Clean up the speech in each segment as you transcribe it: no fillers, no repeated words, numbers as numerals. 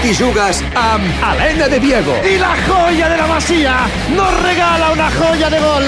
Hi jugues amb Helena de Diego. Y la joya de la Masía nos regala una joya de gol.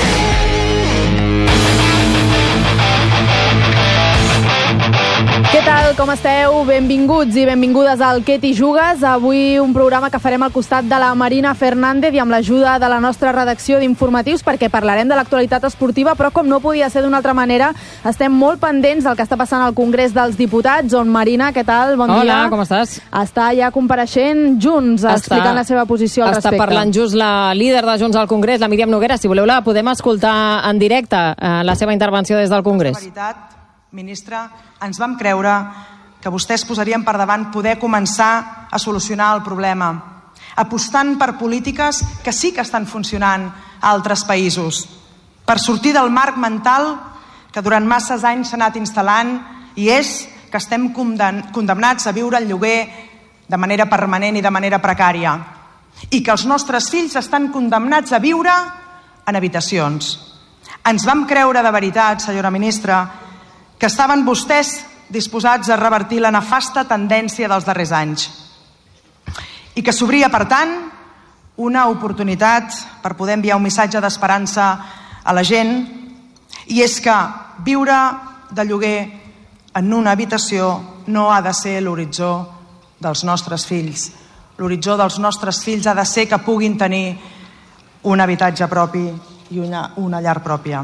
Què tal, com esteu? Benvinguts i benvingudes al Què t'hi jugues? Avui un programa que farem al costat de la Marina Fernández i amb l'ajuda de la nostra redacció d'informatius, perquè parlarem de l'actualitat esportiva, però com no podia ser d'una altra manera, estem molt pendents del que està passant al Congrés dels Diputats, on Marina, què tal? Bon dia. Hola, com estàs? Està ja compareixent Junts, explicant la seva posició al respecte. Està parlant just la líder de Junts al Congrés, la Míriam Noguera. Si voleu la podem escoltar en directe, la seva intervenció des del Congrés. Ministra, ens vam creure que vostès posarien per davant poder començar a solucionar el problema, apostant per polítiques que sí que estan funcionant a altres països, per sortir del marc mental que durant masses anys s'ha anat instal·lant, i és que estem condemnats a viure el lloguer de manera permanent i de manera precària, i que els nostres fills estan condemnats a viure en habitacions. Ens vam creure de veritat, senyora ministra, que estaven vostès disposats a revertir la nefasta tendència dels darrers anys i que s'obria, per tant, una oportunitat per poder enviar un missatge d'esperança a la gent, i és que viure de lloguer en una habitació no ha de ser l'horitzó dels nostres fills. L'horitzó dels nostres fills ha de ser que puguin tenir un habitatge propi i una llar pròpia.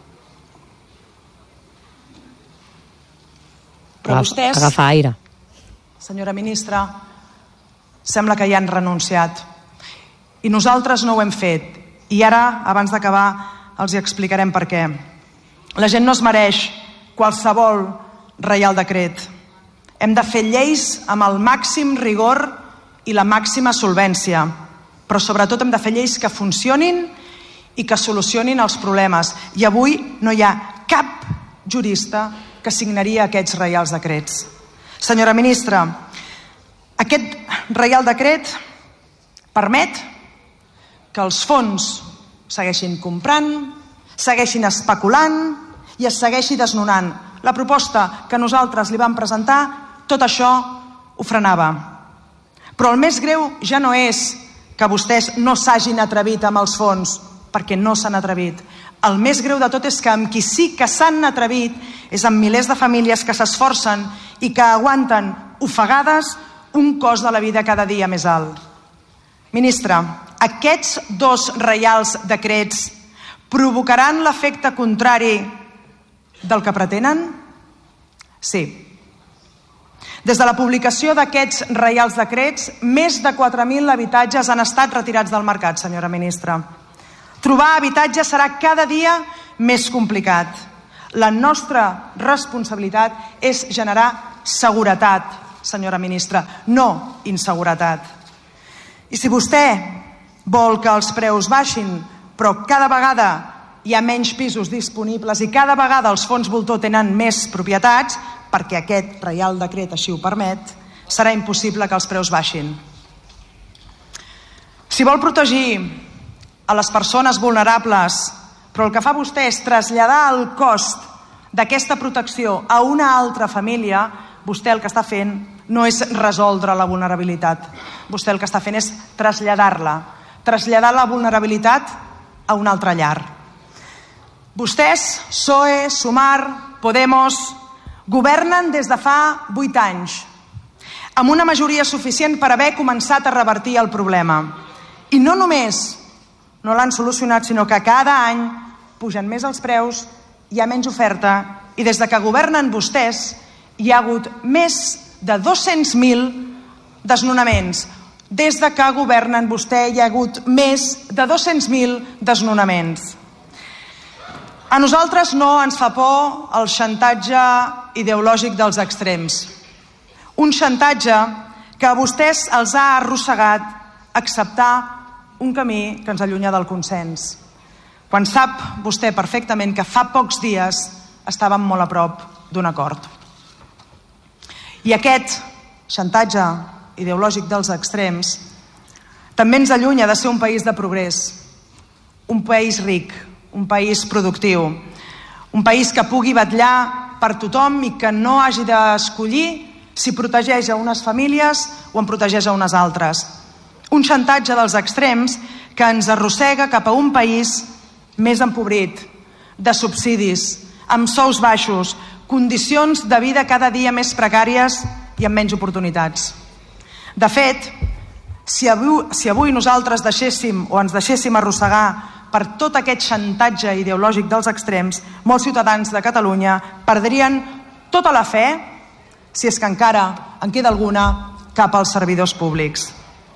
Però vostès, agafa aire. Senyora ministra, sembla que hi han renunciat. I nosaltres no ho hem fet. I ara, abans d'acabar, els hi explicarem per què. La gent no es mereix qualsevol reial decret. Hem de fer lleis amb el màxim rigor i la màxima solvència. Però sobretot hem de fer lleis que funcionin i que solucionin els problemes. I avui no hi ha cap jurista que signaria aquests reials decrets. Senyora ministra, aquest reial decret permet que els fons segueixin comprant, segueixin especulant i es segueixi desnonant. La proposta que nosaltres li vam presentar, tot això ho frenava. Però el més greu ja no és que vostès no s'hagin atrevit amb els fons, perquè no s'han atrevit. El més greu de tot és que amb qui sí que s'han atrevit és amb milers de famílies que s'esforcen i que aguanten ofegades un cost de la vida cada dia més alt. Ministra, aquests dos reials decrets provocaran l'efecte contrari del que pretenen? Sí. Des de la publicació d'aquests reials decrets, més de 4.000 habitatges han estat retirats del mercat, senyora ministra. Trobar habitatge serà cada dia més complicat. La nostra responsabilitat és generar seguretat, senyora ministra, no inseguretat. I si vostè vol que els preus baixin, però cada vegada hi ha menys pisos disponibles i cada vegada els fons voltor tenen més propietats, perquè aquest reial decret així ho permet, serà impossible que els preus baixin. Si vol protegir a les persones vulnerables, però el que fa vostè és traslladar el cost d'aquesta protecció a una altra família, vostè el que està fent no és resoldre la vulnerabilitat. Vostè el que està fent és traslladar la vulnerabilitat a una altra llar. Vostès, PSOE, Sumar, Podemos, governen des de fa 8 anys, amb una majoria suficient per haver començat a revertir el problema. I no només no l'han solucionat, sinó que cada any pugen més els preus, hi ha menys oferta, i des de que governen vostès hi ha hagut més de 200.000 desnonaments. Des de que governen vostè hi ha hagut més de 200.000 desnonaments. A nosaltres no ens fa por el xantatge ideològic dels extrems. Un xantatge que a vostès els ha arrossegat a acceptar un camí que ens allunya del consens, quan sap vostè perfectament que fa pocs dies estàvem molt a prop d'un acord. I aquest xantatge ideològic dels extrems també ens allunya de ser un país de progrés, un país ric, un país productiu, un país que pugui vetllar per tothom i que no hagi d'escollir si protegeix a unes famílies o en protegeix a unes altres. Un xantatge dels extrems que ens arrossega cap a un país més empobrit, de subsidis, amb sous baixos, condicions de vida cada dia més precàries i amb menys oportunitats. De fet, si avui nosaltres deixéssim o ens deixéssim arrossegar per tot aquest xantatge ideològic dels extrems, molts ciutadans de Catalunya perdrien tota la fe, si és que encara en queda alguna, cap als servidors públics.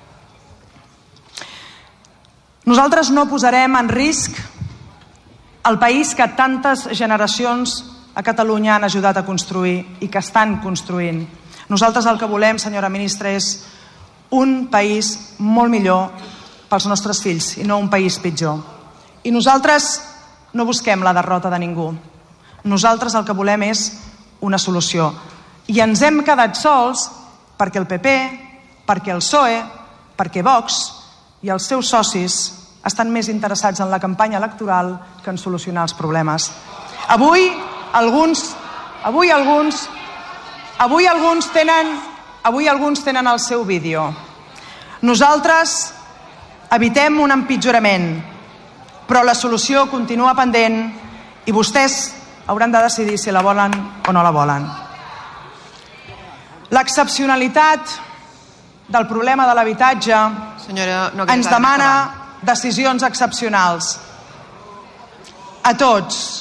Nosaltres no posarem en risc el país que tantes generacions a Catalunya han ajudat a construir i que estan construint. Nosaltres el que volem, senyora ministra, és un país molt millor pels nostres fills i no un país pitjor. I nosaltres no busquem la derrota de ningú. Nosaltres el que volem és una solució. I ens hem quedat sols perquè el PP, perquè el PSOE, perquè Vox i els seus socis estan més interessats en la campanya electoral que en solucionar els problemes. Avui alguns tenen el seu vídeo. Nosaltres evitem un empitjorament, però la solució continua pendent i vostès hauran de decidir si la volen o no la volen. L'excepcionalitat del problema de l'habitatge ens demana decisions excepcionals. A tots.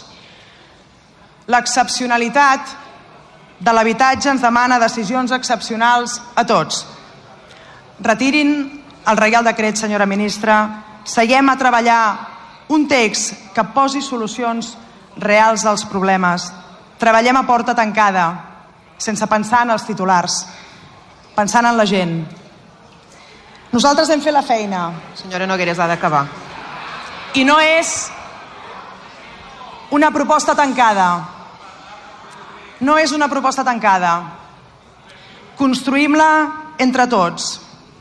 L'excepcionalitat de l'habitatge ens demana decisions excepcionals a tots. Retirin el Reial Decret, senyora ministra. Seguem a treballar un text que posi solucions reals als problemes. Treballem a porta tancada, sense pensar en els titulars, pensant en la gent. Nosaltres hem fet la feina. Senyora Nogueras, ha d'acabar. I no és una proposta tancada. No és una proposta tancada. Construïm-la entre tots.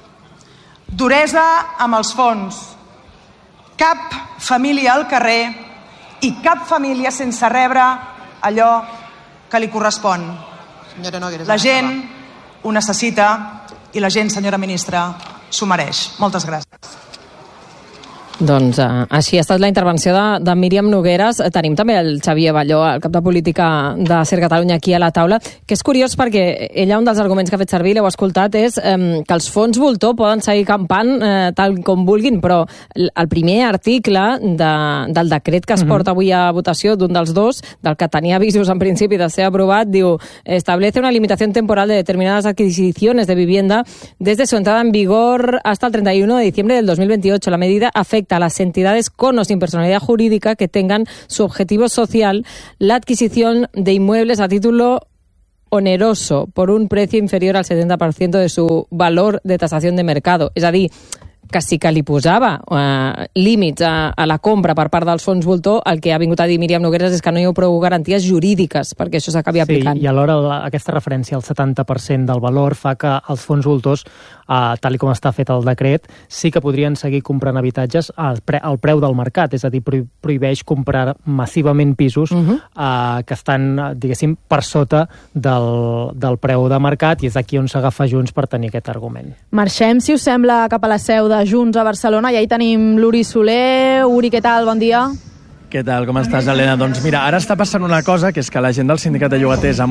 Duresa amb els fons. Cap família al carrer i cap família sense rebre allò que li correspon. La gent ho necessita i la gent, senyora ministra, s'ho mereix. Moltes gràcies. Doncs així ha estat la intervenció de Míriam Nogueras. Tenim també el Xavier Balló, el cap de política de Ser Catalunya, aquí a la taula, que és curiós perquè ella un dels arguments que ha fet servir, l'heu escoltat, és que els fons voltor poden seguir campant tal com vulguin, però el primer article del decret que es porta avui a votació, d'un dels dos, del que tenia avisos en principi de ser aprovat, diu: establece una limitación temporal de determinadas adquisiciones de vivienda desde su entrada en vigor hasta el 31 de diciembre del 2028. La medida afecta a las entidades con o sin personalidad jurídica que tengan su objetivo social la adquisición de inmuebles a título oneroso por un precio inferior al 70% de su valor de tasación de mercado. És a dir, que sí que li posava límits a la compra per part dels fons voltor. El que ha vingut a dir Míriam Nogueras és que no hi ha prou garanties jurídiques perquè això s'acabi aplicant. Sí, i alhora aquesta referència al 70% del valor fa que els fons voltors, tal com està fet el decret, sí que podrien seguir comprant habitatges al preu del mercat, és a dir, prohibeix comprar massivament pisos que estan, diguéssim, per sota del preu de mercat, i és aquí on s'agafa Junts per tenir aquest argument. Marxem, si us sembla, cap a la seu de Junts a Barcelona, i ahí tenim l'Uri Soler. Uri, què tal? Bon dia. Què tal? Com estàs, Helena? Doncs mira, ara està passant una cosa, que és que la gent del sindicat de llogaters